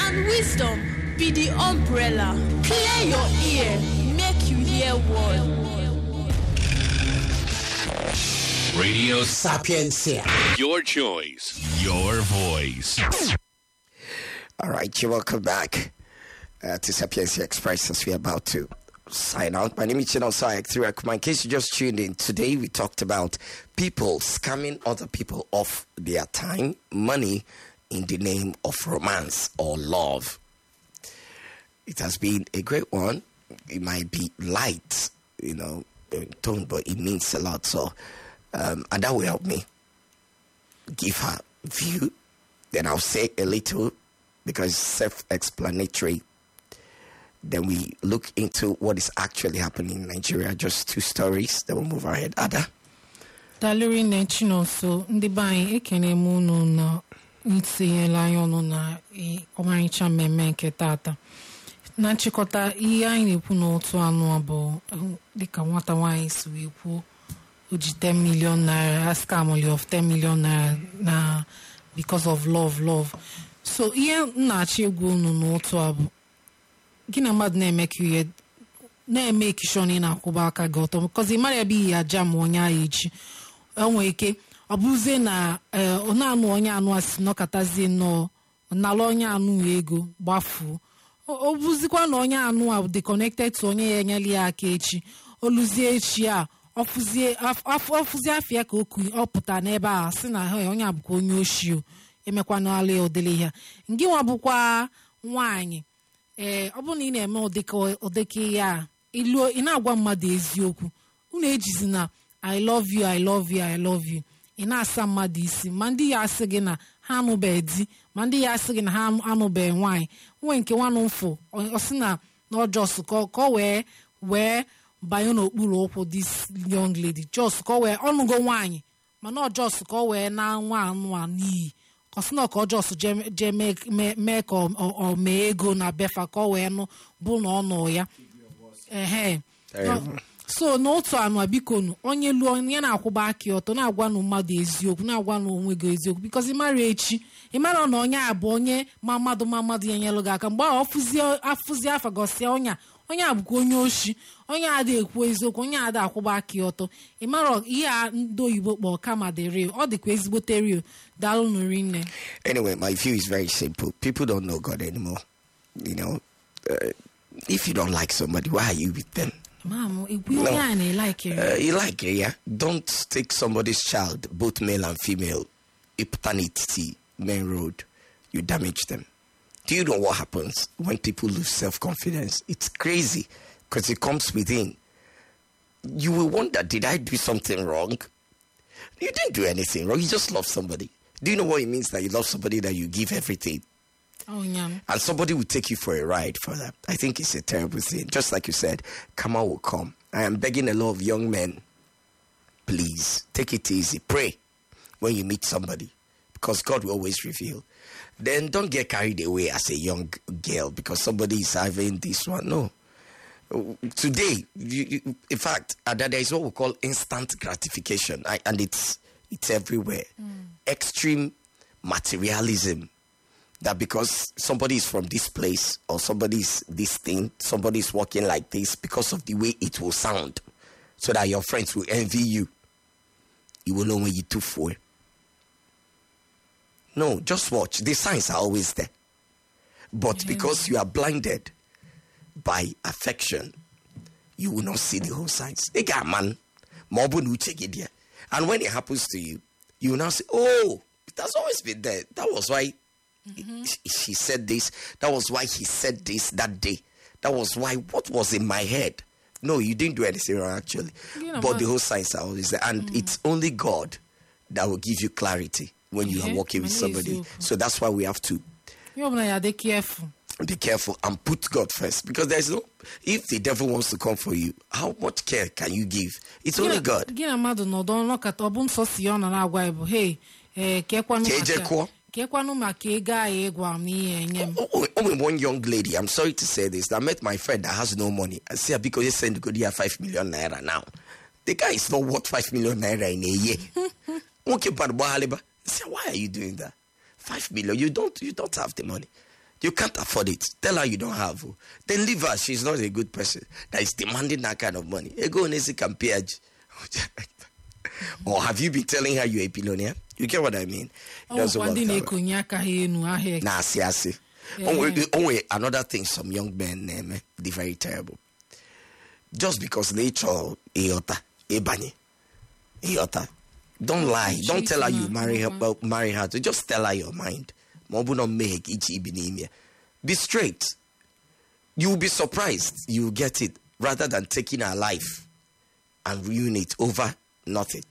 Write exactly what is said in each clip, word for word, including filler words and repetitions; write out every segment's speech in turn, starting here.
Can wisdom be the umbrella? Clear your ear, make you hear word. Radio Sapiencia. Your choice, your voice. All right, you're welcome back uh, to Sapiencia Express as we're about to sign out. My name is Chino Sayak through Akuma. In case you just tuned in, today we talked about people scamming other people of their time, money, in the name of romance or love. It has been a great one. It might be light, you know, in tone, but it means a lot. So, um, and that will help me give her view. Then I'll say a little because it's self-explanatory. Then we look into what is actually happening in Nigeria. Just two stories. Then we'll move ahead. Ada. Daliri Nechino, so the buying Ekenemu no itinye ọnụ na ọmarịcha mmemme nke tata. Na nchịkọta ihe anyị na-ekwu n'otu anụ abụọ dịka nwata nwaanyị si wee kwuo o ji ten million naira ha scam of ten million naira na because of love love. So ihe m na-achọ egwu unu n'otu abụ gị na mmadụ na-eme ka ihe na-eme ekishọn ị na-akwụba aka gị ọtọ because ị mara ebe ihe aja ma onye ahụ echi enwe ike ọ bụzie na ọ na-anụ onye anụ asị nọkọtazie nnọọ nala onye anụ ego gbafuo ọ bụzikwa na onye anụ a dị connected to onye ya enyela ya aka echi oluzie echi a ọfụzie afịa ka oku ọ pụta n'ebe a sị na onye abụkwa onye oshi emekwana ala odele ya ngị nwa bụkwa nwaanyị ee ọ bụrụ na ị na-eme ụdịka ya ilu ị na-agwa mmadụ eziokwu unu ejizi na I love you I love you I love you ị na-asa mmadụ isi ma ndị ya asị gị na ha anụbeghị di ma ndị ya asị gị na ha anụbeghị nwaanyị nwe nke nwanụ mfụ ọ sị na n'ọjọs ka ọ wee wee banye n'okpuru ụkwụ this young lady jos ka ọ wee ọnụgo nwaanyị mana ọjọs ka ọ wee na nwa anụ a n'iyi ọ sị na ka ọjọs jee mee ka ọ mee ego na befa ka ọ wee nụ bụ na ọ nụ ya ehe so n'otu anụ bikonu onye lụọ onye na-akwụba aka ọtọ na-agwa na mmadụ eziokwu na-agwa na onwe gị eziokwu because ị mara echi ị mara na onye a bụ onye ma mmadụ ma mmadụ ya nyelụ gị aka mgbe afụzie afa gọsịa onye onye a bụkwa onye oshi onye adị ekwu eziokwu onye adị akwụba aka ọtọ ị mara ihe a ndị oyibo kpọọ kama dị real ọ dịkwa ezigbote real daalụ nri nne. Anyway, my view is very simple. People don't know God anymore. You know, uh, if you don't like somebody, why are you with them? Mom, if we No. are and like it. Uh, you like it, yeah? Don't take somebody's child, both male and female, a paternity main road. You damage them. Do you know what happens when people lose self-confidence? It's crazy because it comes within. You will wonder, did I do something wrong? You didn't do anything wrong. You just love somebody. Do you know what it means that you love somebody, that you give everything? Oh, yeah. And somebody will take you for a ride for that. I think it's a terrible thing. Just like you said, karma will come. I am begging a lot of young men, please, take it easy. Pray when you meet somebody, because God will always reveal. Then don't get carried away as a young girl because somebody is having this one. No. Today, you, you, in fact, uh, there is what we call instant gratification, I, and it's, it's everywhere. Mm. Extreme materialism. That because somebody is from this place or somebody is this thing, somebody is walking like this because of the way it will sound, so that your friends will envy you. You will know when you're too full. No, just watch. The signs are always there. But yeah. Because you are blinded by affection, you will not see the whole signs. They got man. And when it happens to you, you will now say, oh, it has always been there. That was why mm-hmm. she said this. That was why he said this that day. That was why, what was in my head? No, you didn't do anything wrong, actually. You know, but the whole signs are always there. And mm. it's only God that will give you clarity when you yeah. are working with somebody. So that's why we have to be careful. Be careful and put God first. Because there's no, if the devil wants to come for you, how much care can you give? It's only yeah, God. Hey, Only one young lady, I'm sorry to say this, I met my friend that has no money. I said, because he sent good here five million naira now. The guy is not worth five million naira in a year. Okay, but I said, why are you doing that? Five million, you don't you don't have the money. You can't afford it. Tell her you don't have. Then leave her. She's not a good person that is demanding that kind of money. Ego nesi compare. Or have you been telling her you're a billionaire? You get what I mean? Oh, one day they kunyaka he no ahe. Nah, see, I see. Only another thing, some young men name, they're very terrible. Just because nature, eota, ebani, eota. Don't lie. Don't tell her you marry her. Well, marry her. Just tell her your mind. Be straight. You will be surprised. You will get it rather than taking her life and ruin it over nothing.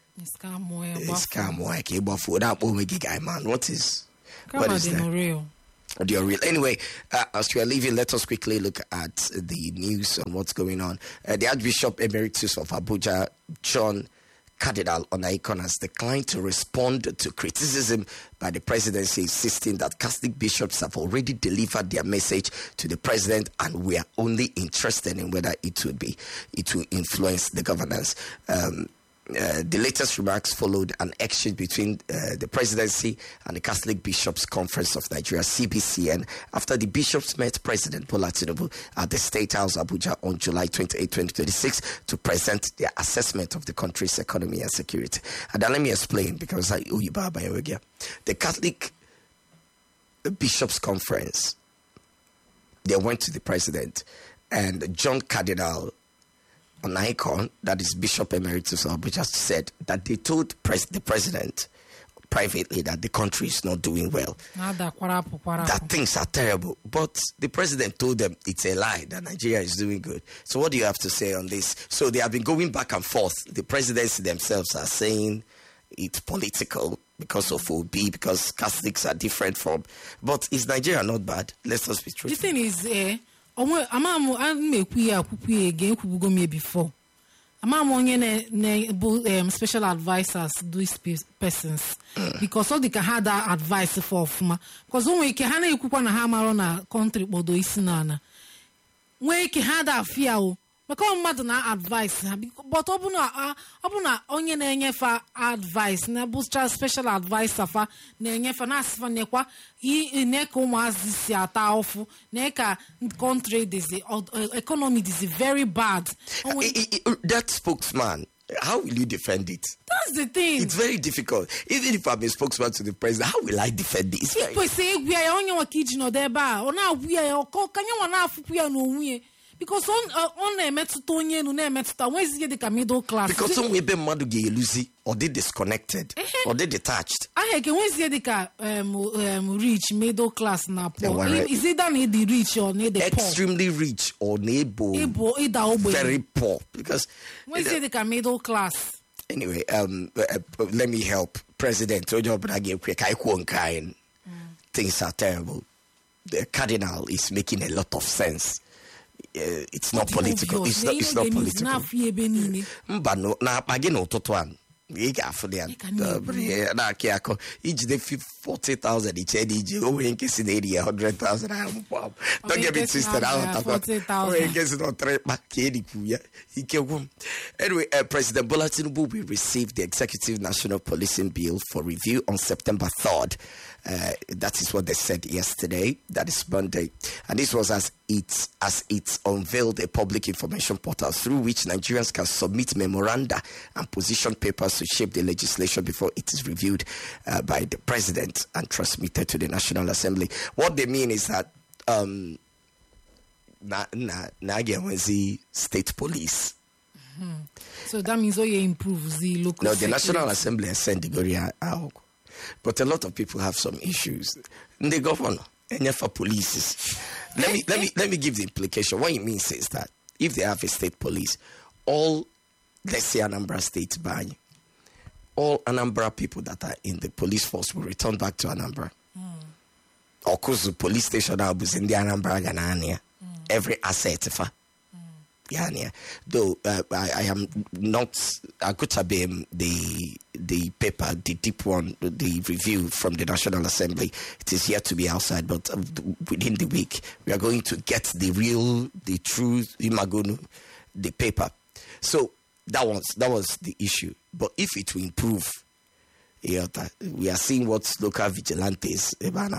What is? What is that? The real. Anyway, uh, as we are leaving, let us quickly look at the news and what's going on. Uh, the Archbishop Emeritus of Abuja, John Cardinal Onaiyekan, has declined to respond to criticism by the presidency, insisting that Catholic bishops have already delivered their message to the president, and we are only interested in whether it will be it will influence the governance. Um, Uh, the latest remarks followed an exchange between uh, the presidency and the Catholic Bishops' Conference of Nigeria, C B C N, after the bishops met President Bola Tinubu at the State House, Abuja, on July twenty-eighth, twenty twenty-six to present their assessment of the country's economy and security. And then let me explain, because I owe you Baba Ewegia. The Catholic Bishops' Conference, they went to the president, and John Cardinal Onaiyekan, that is Bishop Emeritus of Abuja, said that they told pres- the president privately that the country is not doing well, that things are terrible. But the president told them it's a lie, that Nigeria is doing good. So what do you have to say on this? So they have been going back and forth. The presidency themselves are saying it's political because of O B, because Catholics are different from. But is Nigeria not bad? Let's us be truthful. The thing is, eh, I'm before. I'm special advisors these persons because all they can have that advice for because when we can have you could hammer on a country bodo isinana. We can have that fear. Because mad na advice, but open a open a onion enyefa advice, na booster special advice fa na enyefa na asfa nekwa i neko mazisi ata ofu neka country this economy is very bad. That spokesman, how will you defend it? That's the thing. It's very difficult. Even if I'm a spokesman to the president, how will I defend this? People say we are on your kitchen or there bar or now we are can you wanna we are no we. Because on uh, on a metutonye no na metuta when is the middle class. Because some we be madu ge lucy or they disconnected or they detached. I can when is the um um rich middle class na poor. Is it that need the rich or need the poor? Extremely rich or neighbor very poor, because when is the middle class. Anyway, um uh, uh, let me help President Ojo Brage quick I kind. Things are terrible. The cardinal is making a lot of sense. Uh, it's not political. It's not, it's not political. But no, na again no totoan. You got for them. Na kiako. Each day forty thousand. Each day each. Oh, in case in area hundred thousand. Don't get me twisted. I forty thousand. Oh, in case no three. But kedi kuya. Anyway, uh, President Bola Tinubu will receive the Executive National Policing Bill for review on September third. Uh, that is what they said yesterday. That is Monday, and this was as it as it unveiled a public information portal through which Nigerians can submit memoranda and position papers to shape the legislation before it is reviewed uh, by the president and transmitted to the National Assembly. What they mean is that um, na na na state police. Mm-hmm. So that means all you improve the local. No, the National Assembly has sent the Goria out. But a lot of people have some issues. The governor, and for police. Let me let me let me give the implication. What it means is that if they have a state police, all let's say Anambra State by all Anambra people that are in the police force will return back to Anambra. Mm. Or cause the police station now is in the Anambra Ganania. Mm. Every asset for Yeah, though uh, I, I am not Akutabim, the the paper, the deep one, the review from the National Assembly. It is yet to be outside, but uh, within the week we are going to get the real, the true Imagunu, the paper. So that was that was the issue. But if it will improve We are seeing what local vigilantes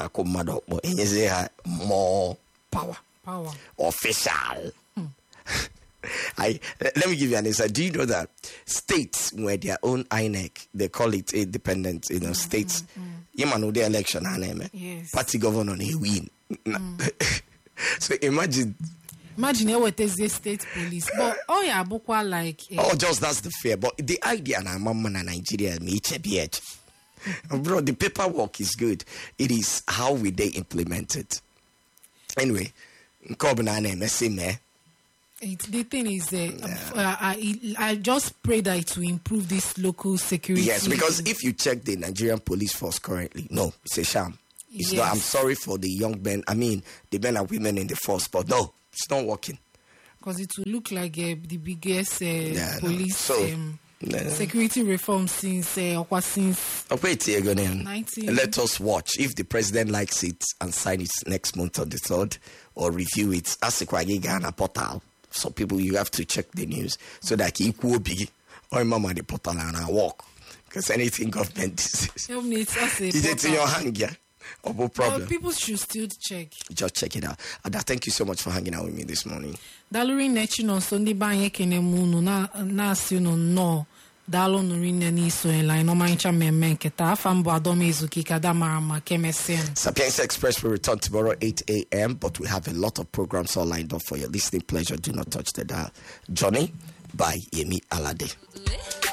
more power. Power. Official. Hmm. I let me give you an insight. Do you know that states where their own I N E C, they call it independent, you know, mm-hmm, states. You mm-hmm. know the election, yes. Party governor they win. Mm. So imagine. Imagine what is the state police, but oh yeah, bukwa like. Uh, oh, just that's the fear. But the idea na mama na Nigeria me bro, the paperwork is good. It is how we they implement it. Anyway, It, the thing is, uh, yeah. uh, I, I just pray that it will improve this local security. Yes, because if you check the Nigerian police force currently, no, it's a sham. It's yes. not. I'm sorry for the young men. I mean, the men and women in the force, but no, it's not working. Because it will look like uh, the biggest uh, yeah, police no. so, um, no. security reform since uh, since oh, wait here, nineteen Let us watch if the president likes it and sign it next month on the third, or review it. As a Ghana portal. So people, you have to check the news so that it will be or mama the portal and I walk because anything government is it in your hand, yeah? Or no problem. Well, people should still check. Just check it out. Ada, thank you so much for hanging out with me this morning. Daluri nechi no Sunday banye kene munu na na sino no dalo nuri neni so line no mancha meme keta afambo adome izuki kada marama kemesen. Sapiens Express will return tomorrow eight a.m. but we have a lot of programs all lined up for your listening pleasure. Do not touch the dial. Johnny by Yemi Alade.